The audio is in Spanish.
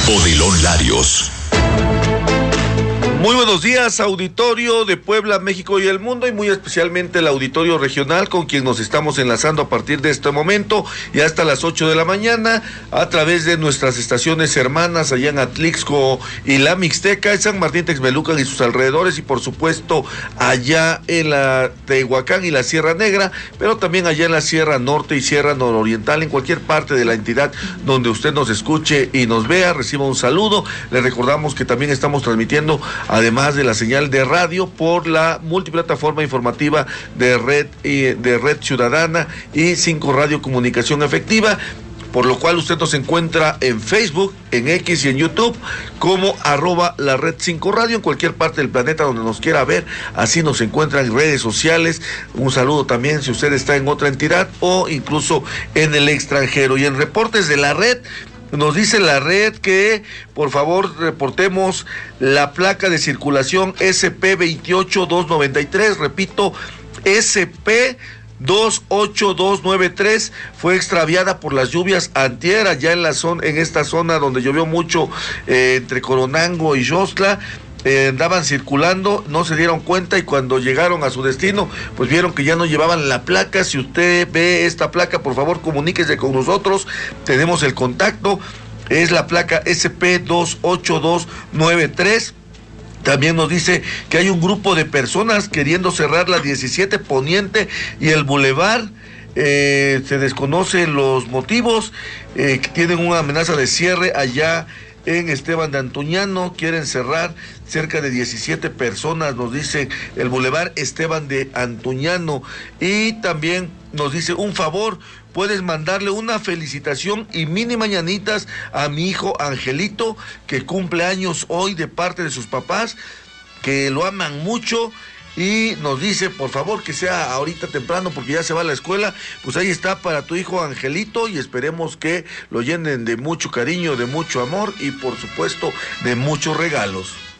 Odilon Larios. Muy buenos días, auditorio de Puebla, México y el mundo, y muy especialmente el auditorio regional con quien nos estamos enlazando a partir de este momento y hasta las 8 de la mañana a través de nuestras estaciones hermanas allá en Atlixco y la Mixteca, en San Martín Texmelucan y sus alrededores, y por supuesto allá en la Tehuacán y la Sierra Negra, pero también allá en la Sierra Norte y Sierra Nororiental, en cualquier parte de la entidad donde usted nos escuche y nos vea, reciba un saludo. Le recordamos que también estamos transmitiendo, además de la señal de radio, por la multiplataforma informativa de Red Ciudadana y 5 Radio Comunicación Efectiva, por lo cual usted nos encuentra en Facebook, en X y en YouTube como @la Red 5 Radio, en cualquier parte del planeta donde nos quiera ver. Así nos encuentra en redes sociales. Un saludo también si usted está en otra entidad o incluso en el extranjero. Y en reportes de la red, nos dice la red que por favor reportemos la placa de circulación SP28293, repito, SP28293, fue extraviada por las lluvias antier allá en esta zona donde llovió mucho, entre Coronango y Xostla. Andaban circulando, no se dieron cuenta y cuando llegaron a su destino, pues vieron que ya no llevaban la placa. Si usted ve esta placa, por favor comuníquese con nosotros, tenemos el contacto, es la placa SP28293. También nos dice que hay un grupo de personas queriendo cerrar la 17 Poniente y el Boulevard. Se desconocen los motivos, que tienen una amenaza de cierre allá en Esteban de Antuñano. Quieren cerrar cerca de 17 personas, nos dice el Boulevard Esteban de Antuñano. Y también nos dice, un favor, puedes mandarle una felicitación y mini mañanitas a mi hijo Angelito, que cumple años hoy, de parte de sus papás, que lo aman mucho. Y nos dice, por favor, que sea ahorita temprano porque ya se va a la escuela. Pues ahí está para tu hijo Angelito, y esperemos que lo llenen de mucho cariño, de mucho amor y por supuesto de muchos regalos.